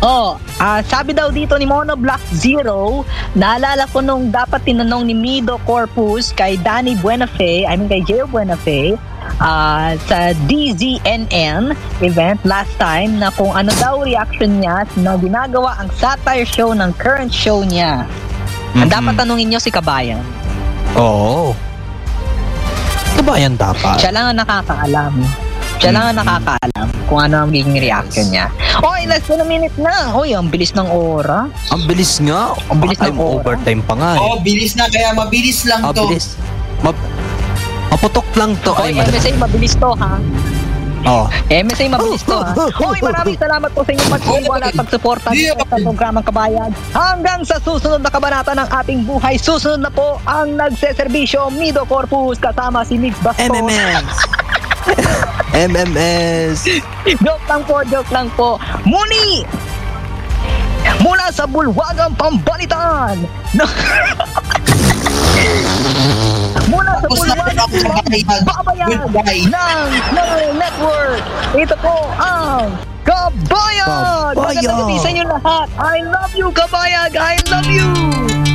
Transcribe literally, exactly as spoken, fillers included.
Oh, ah, sabi daw dito ni Mono Black Zero, naalala ko nung dapat tinanong ni Mido Corpus kay Danny Buenafe, I mean kay Gio Buenafe, ah, sa D Z N N event last time na kung ano daw reaction niya na ginagawa ang satire show ng current show niya. Ang dapat tanungin niyo si Kabayan. Oo. Kabayan dapat. Siya lang ang nakakaalam. Siya lang ang nakakaalam kung ano ang magiging reaction niya. Oy, less than a minute na. Oy, ang bilis ng oras. Ang bilis nga. Ang bilis ng Time oras. overtime pa nga eh. Oh, bilis na, kaya mabilis lang Ah, to. bilis. Mab Maputok lang to. Oy, Ay, M S A, mabilis to, ha? oh. M S A, mabilis to, ha? Oy, maraming salamat po sa inyong pagtitiwala at pagsuporta dito sa programang Kabayan. Hanggang sa susunod na kabanata ng ating buhay, susunod na po ang nagseserbisyo Mido Corpus kasama si Mix Baston. M M S. M M S. Joke lang po, joke lang po. Muni! Mula sa Bulwagang Pambalitaan! Mula sa Tapos na Bulwagang ako sa bayan. Babayan Goodbye. ng Nine Network. Ito po ang Kabayan! Kabayan! Magandang gabi sa inyo lahat. I love you, Kabayan! I love you!